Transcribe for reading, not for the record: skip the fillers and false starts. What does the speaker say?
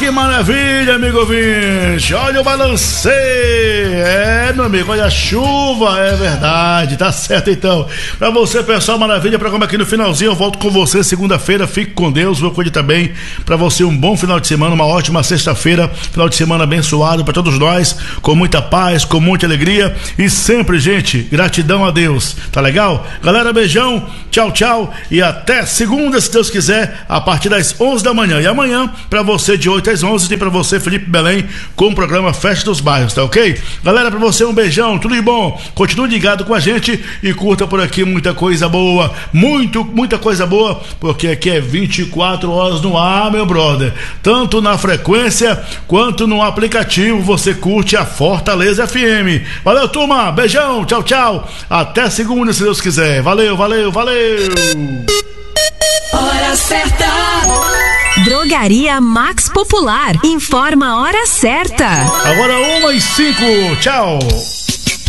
Que maravilha, amigo ouvinte. Olha o balancê. Meu amigo, olha a chuva. É verdade, tá certo então. Pra você, pessoal, maravilha. Programa aqui no finalzinho. Eu volto com você segunda-feira. Fique com Deus. Vou cuidar também. Pra você, um bom final de semana. Uma ótima sexta-feira. Final de semana abençoado pra todos nós. Com muita paz, com muita alegria. E sempre, gente, gratidão a Deus. Tá legal? Galera, beijão. Tchau, tchau. E até segunda, se Deus quiser, a partir das 11 da manhã. E amanhã, pra você, de 8 às 11, tem pra você, Felipe Belém, com o programa Festa dos Bairros, tá ok? Galera, pra você um beijão, tudo de bom. Continue ligado com a gente e curta por aqui muita coisa boa, muita coisa boa, porque aqui é 24 horas no ar, meu brother. Tanto na frequência quanto no aplicativo, você curte a Fortaleza FM. Valeu, turma, beijão, tchau, tchau. Até segunda, se Deus quiser. Valeu, valeu, valeu. Hora certa. Drogaria Max Popular. Informa a hora certa. Agora 1h05. Tchau.